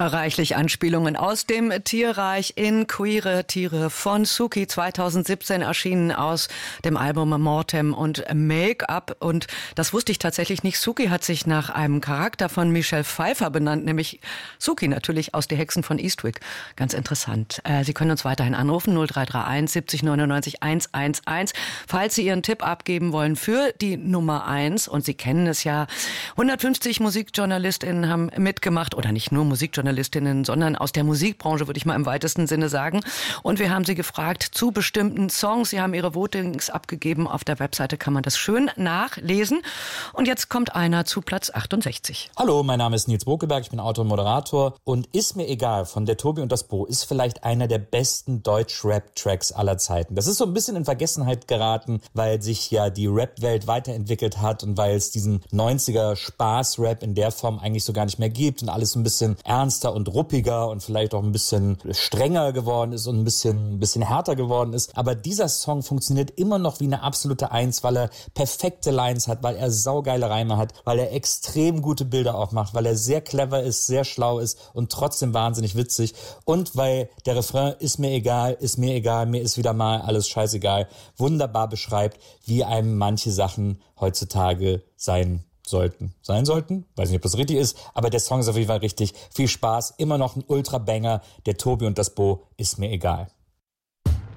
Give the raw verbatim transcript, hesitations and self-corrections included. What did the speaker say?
Reichlich Anspielungen aus dem Tierreich in Queere Tiere von Suki, zweitausendsiebzehn erschienen aus dem Album Mortem und Make-up. Und das wusste ich tatsächlich nicht. Suki hat sich nach einem Charakter von Michelle Pfeiffer benannt, nämlich Suki natürlich aus Die Hexen von Eastwick. Ganz interessant. Äh, Sie können uns weiterhin anrufen, null drei drei eins siebzig neunundneunzig hunderteins, falls Sie Ihren Tipp abgeben wollen für die Nummer eins. Und Sie kennen es ja, hundertfünfzig MusikjournalistInnen haben mitgemacht, oder nicht nur Musikjournalistinnen, Journalistinnen, sondern aus der Musikbranche, würde ich mal im weitesten Sinne sagen. Und wir haben sie gefragt zu bestimmten Songs. Sie haben ihre Votings abgegeben. Auf der Webseite kann man das schön nachlesen. Und jetzt kommt einer zu Platz achtundsechzig. Hallo, mein Name ist Nils Bokeberg, ich bin Autor und Moderator. Und Ist mir egal von der Tobi und das Bo ist vielleicht einer der besten Deutsch-Rap-Tracks aller Zeiten. Das ist so ein bisschen in Vergessenheit geraten, weil sich ja die Rap-Welt weiterentwickelt hat und weil es diesen neunziger Spaß-Rap in der Form eigentlich so gar nicht mehr gibt und alles ein bisschen ernster und ruppiger und vielleicht auch ein bisschen strenger geworden ist und ein bisschen, ein bisschen härter geworden ist. Aber dieser Song funktioniert immer noch wie eine absolute Eins, weil er perfekte Lines hat, weil er saugeile Reime hat, weil er extrem gute Bilder auch macht, weil er sehr clever ist, sehr schlau ist und trotzdem wahnsinnig witzig. Und weil der Refrain ist mir egal, ist mir egal, mir ist wieder mal alles scheißegal, wunderbar beschreibt, wie einem manche Sachen heutzutage sein sollten. Sein sollten? Weiß nicht, ob das richtig ist, aber der Song ist auf jeden Fall richtig. Viel Spaß, immer noch ein Ultra-Banger. Der Tobi und das Bo ist mir egal.